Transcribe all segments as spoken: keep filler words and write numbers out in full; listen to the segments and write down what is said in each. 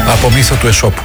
από μύθο του Εσώπου.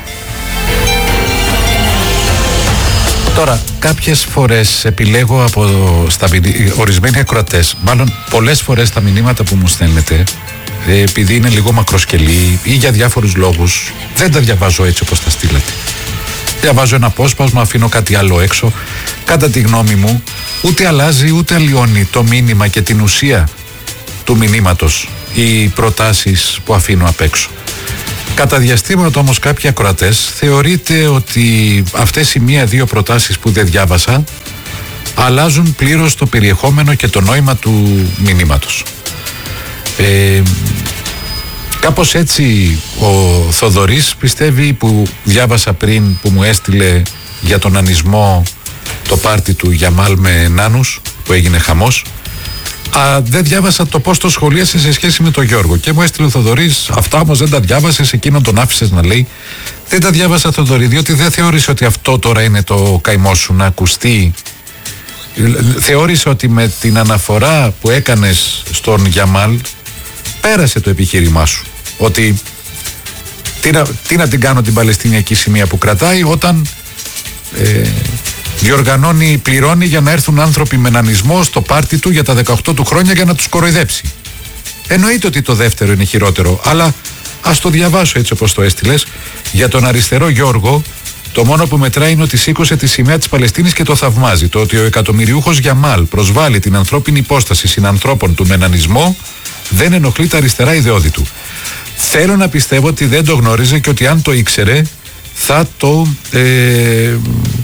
Τώρα, κάποιες φορές επιλέγω από στα, ορισμένοι ακροατές, μάλλον πολλές φορές τα μηνύματα που μου στέλνετε, επειδή είναι λίγο μακροσκελή ή για διάφορους λόγους, δεν τα διαβάζω έτσι όπως τα στείλατε. Διαβάζω ένα απόσπασμα, αφήνω κάτι άλλο έξω. Κατά τη γνώμη μου, ούτε αλλάζει ούτε αλλοιώνει το μήνυμα και την ουσία του μηνύματος οι προτάσεις που αφήνω απ' έξω. Κατά διαστήματα όμως κάποιοι ακροατές θεωρείται ότι αυτές οι μία-δύο προτάσεις που δεν διάβασα αλλάζουν πλήρως το περιεχόμενο και το νόημα του μηνύματος. Ε, κάπως έτσι ο Θοδωρής πιστεύει, που διάβασα πριν, που μου έστειλε για τον ανισμό το πάρτι του Γιαμάλ με νάνους που έγινε χαμός. Α, δεν διάβασα το πώς το σχολίασε σε σχέση με τον Γιώργο και μου έστειλε ο Θοδωρής, αυτά όμως δεν τα διάβασες, εκείνον τον άφησες να λέει. Δεν τα διάβασα, Θοδωρή, διότι δεν θεώρησε ότι αυτό τώρα είναι το καημό σου, να ακουστεί. Θεώρησε ότι με την αναφορά που έκανες στον Γιαμάλ πέρασε το επιχείρημά σου, ότι τι να, τι να την κάνω την Παλαιστινιακή σημαία που κρατάει όταν ε, διοργανώνει, πληρώνει για να έρθουν άνθρωποι με νανισμό στο πάρτι του για τα δεκαοκτώ του χρόνια για να τους κοροϊδέψει. Εννοείται ότι το δεύτερο είναι χειρότερο, αλλά ας το διαβάσω έτσι όπως το έστειλες. Για τον αριστερό Γιώργο, το μόνο που μετράει είναι ότι σήκωσε τη σημαία της Παλαιστίνης και το θαυμάζει. Το ότι ο εκατομμυριούχος Γιαμάλ προσβάλλει την ανθρώπινη υπόσταση συνανθρώπων του με νανισμό δεν ενοχλεί τα αριστερά ιδεώδη του. Θέλω να πιστεύω ότι δεν το γνώριζε και ότι αν το ήξερε θα το ε,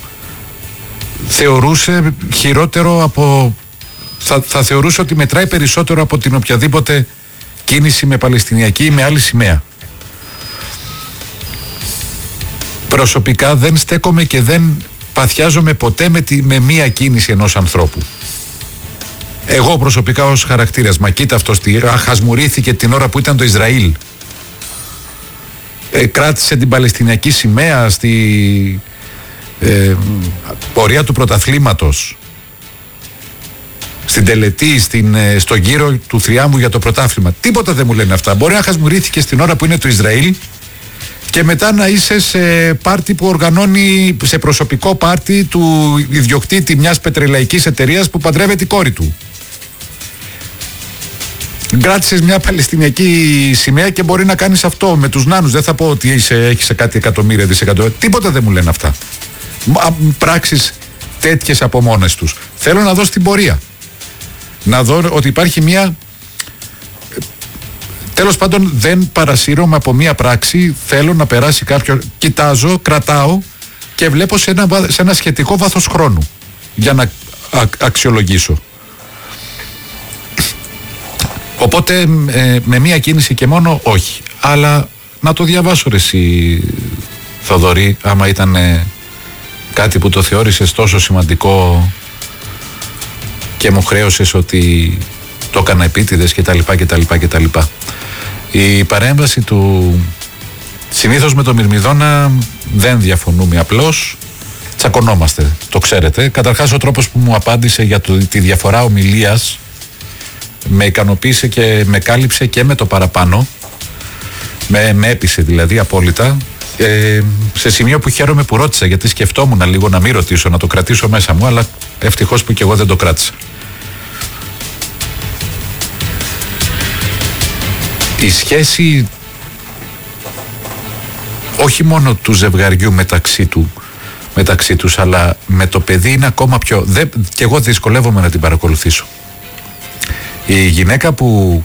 θεωρούσε χειρότερο από... Θα, θα θεωρούσε ότι μετράει περισσότερο από την οποιαδήποτε κίνηση με Παλαιστινιακή ή με άλλη σημαία. Προσωπικά δεν στέκομαι και δεν παθιάζομαι ποτέ με, τη, με μία κίνηση ενός ανθρώπου. Εγώ προσωπικά ως χαρακτήρας, μα κοίτα αυτός τι χασμουρήθηκε την ώρα που ήταν το Ισραήλ. Ε, κράτησε την Παλαιστινιακή σημαία στη ε, πορεία του πρωταθλήματος, στην τελετή, στην, ε, στο γύρο του θριάμβου για το πρωτάθλημα. Τίποτα δεν μου λένε αυτά. Μπορεί να χασμουρήθηκε στην ώρα που είναι το Ισραήλ και μετά να είσαι σε πάρτι που οργανώνει, σε προσωπικό πάρτι του ιδιοκτήτη μιας πετρελαϊκής εταιρείας που παντρεύεται η κόρη του. Κράτησες μια Παλαιστινιακή σημαία και μπορεί να κάνεις αυτό με τους νάνους. Δεν θα πω ότι είσαι, έχεις κάτι εκατομμύρια, δισεκατομμύρια. Τίποτα δεν μου λένε αυτά. Πράξεις τέτοιες από μόνες τους. Θέλω να δω στην πορεία. Να δω ότι υπάρχει μια... Τέλος πάντων δεν παρασύρωμαι από μια πράξη. Θέλω να περάσει κάποιο... Κοιτάζω, κρατάω και βλέπω σε ένα, σε ένα σχετικό βάθος χρόνου για να α, αξιολογήσω. Οπότε ε, με μία κίνηση και μόνο όχι. Αλλά να το διαβάσω ρε εσύ Θοδωρή, άμα ήταν ε, κάτι που το θεώρησες τόσο σημαντικό και μου χρέωσες ότι το έκανα επίτηδες κτλ. κτλ, κτλ. Η παρέμβαση του, συνήθως με το Μυρμηδόνα δεν διαφωνούμε, απλώς τσακωνόμαστε, το ξέρετε. Καταρχάς ο τρόπος που μου απάντησε για το, τη διαφορά ομιλίας με ικανοποίησε και με κάλυψε και με το παραπάνω, με, με έπεισε δηλαδή απόλυτα, ε, σε σημείο που χαίρομαι που ρώτησα, γιατί σκεφτόμουν λίγο να μην ρωτήσω, να το κρατήσω μέσα μου, αλλά ευτυχώς που και εγώ δεν το κράτησα. Η σχέση όχι μόνο του ζευγαριού μεταξύ του μεταξύ τους, αλλά με το παιδί είναι ακόμα πιο... Δεν, και εγώ δυσκολεύομαι να την παρακολουθήσω. Η γυναίκα που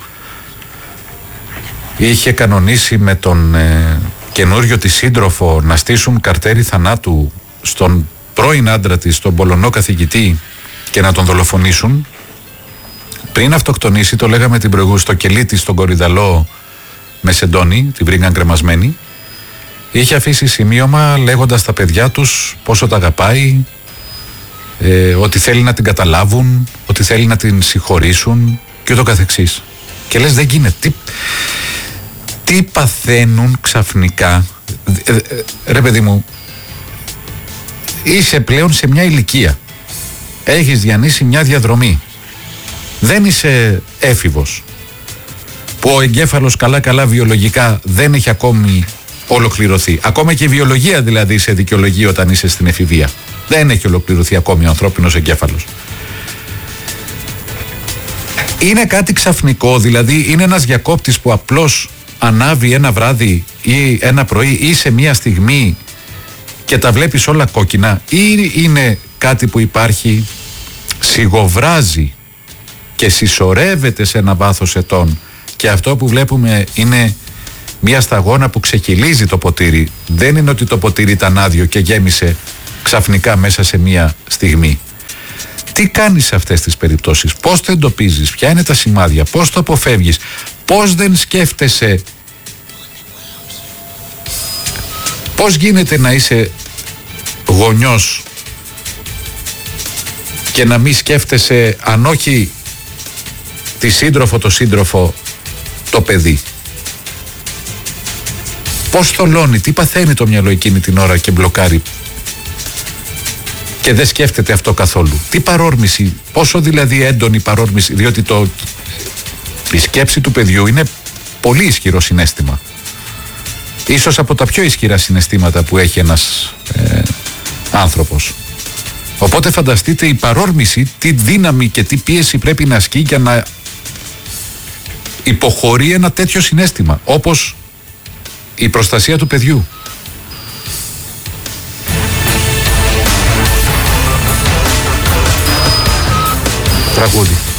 είχε κανονίσει με τον ε, καινούριο της σύντροφο να στήσουν καρτέρι θανάτου στον πρώην άντρα της, τον Πολωνό καθηγητή, και να τον δολοφονήσουν, πριν αυτοκτονήσει, το λέγαμε την προηγούμενη, στο κελί της, στον Κορυδαλό με σεντόνι, την βρήκαν κρεμασμένη, είχε αφήσει σημείωμα λέγοντας στα παιδιά τους πόσο τα αγαπάει, ε, ότι θέλει να την καταλάβουν, ότι θέλει να την συγχωρήσουν και ούτω καθεξής. Και λες δεν γίνεται. Τι, τι παθαίνουν ξαφνικά. Ε, ε, ρε παιδί μου, είσαι πλέον σε μια ηλικία. Έχεις διανύσει μια διαδρομή. Δεν είσαι έφηβος. Που ο εγκέφαλος καλά καλά βιολογικά δεν έχει ακόμη ολοκληρωθεί. Ακόμα και η βιολογία δηλαδή σε δικαιολογεί όταν είσαι στην εφηβεία. Δεν έχει ολοκληρωθεί ακόμη ο ανθρώπινος εγκέφαλος. Είναι κάτι ξαφνικό, δηλαδή είναι ένας διακόπτης που απλώς ανάβει ένα βράδυ ή ένα πρωί ή σε μία στιγμή και τα βλέπεις όλα κόκκινα, ή είναι κάτι που υπάρχει, σιγοβράζει και συσσωρεύεται σε ένα βάθος ετών, και αυτό που βλέπουμε είναι μία σταγόνα που ξεκυλίζει το ποτήρι. Δεν είναι ότι το ποτήρι ήταν άδειο και γέμισε ξαφνικά μέσα σε μία στιγμή. Τι κάνεις σε αυτές τις περιπτώσεις, πώς το εντοπίζεις, ποια είναι τα σημάδια, πώς το αποφεύγεις, πώς δεν σκέφτεσαι, πώς γίνεται να είσαι γονιός και να μην σκέφτεσαι, αν όχι τη σύντροφο, το σύντροφο, το παιδί. Πώς θολώνει, τι παθαίνει το μυαλό εκείνη την ώρα και μπλοκάρει και δεν σκέφτεται αυτό καθόλου. Τι παρόρμηση, πόσο δηλαδή έντονη παρόρμηση, διότι το, η σκέψη του παιδιού είναι πολύ ισχυρό συναίσθημα. Ίσως από τα πιο ισχυρά συναισθήματα που έχει ένας ε, άνθρωπος. Οπότε φανταστείτε η παρόρμηση, τι δύναμη και τι πίεση πρέπει να ασκεί για να υποχωρεί ένα τέτοιο συναίσθημα, όπως η προστασία του παιδιού. Τραγούδι.